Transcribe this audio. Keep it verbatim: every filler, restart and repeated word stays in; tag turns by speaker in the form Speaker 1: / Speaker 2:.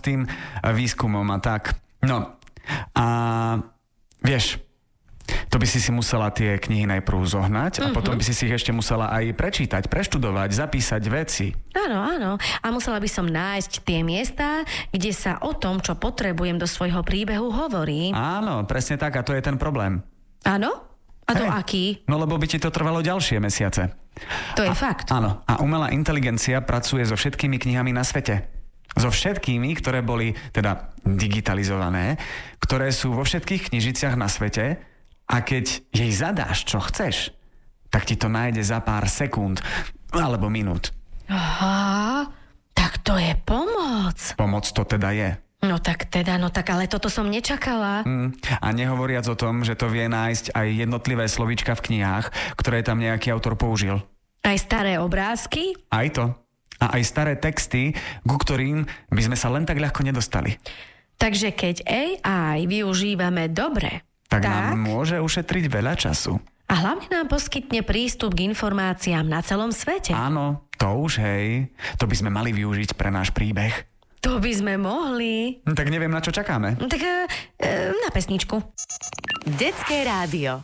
Speaker 1: s tým výskumom a tak. No a vieš, to by si si musela tie knihy najprv zohnať a mm-hmm. potom by si si ich ešte musela aj prečítať, preštudovať, zapísať veci.
Speaker 2: Áno, áno. A musela by som nájsť tie miesta, kde sa o tom, čo potrebujem do svojho príbehu hovorí.
Speaker 1: Áno, presne tak a to je ten problém.
Speaker 2: Áno? A to
Speaker 1: Hej.
Speaker 2: aký?
Speaker 1: No lebo by ti to trvalo ďalšie mesiace.
Speaker 2: To je
Speaker 1: a,
Speaker 2: fakt.
Speaker 1: Áno. A umelá inteligencia pracuje so všetkými knihami na svete. So všetkými, ktoré boli teda digitalizované, ktoré sú vo všetkých knižiciach na svete a keď jej zadáš, čo chceš, tak ti to nájde za pár sekúnd alebo minút.
Speaker 2: Aha, tak to je pomoc.
Speaker 1: Pomoc to teda je.
Speaker 2: No tak teda, no tak ale toto som nečakala.
Speaker 1: Mm, a nehovoriac o tom, že to vie nájsť aj jednotlivé slovíčka v knihách, ktoré tam nejaký autor použil.
Speaker 2: Aj staré obrázky?
Speaker 1: Aj to. A aj staré texty, ku ktorým by sme sa len tak ľahko nedostali.
Speaker 2: Takže keď á í využívame dobre,
Speaker 1: tak,
Speaker 2: tak
Speaker 1: nám môže ušetriť veľa času.
Speaker 2: A hlavne nám poskytne prístup k informáciám na celom svete.
Speaker 1: Áno, to už hej. To by sme mali využiť pre náš príbeh.
Speaker 2: To by sme mohli.
Speaker 1: Tak neviem, na čo čakáme.
Speaker 2: Tak e, na pesničku.
Speaker 3: Detské rádio.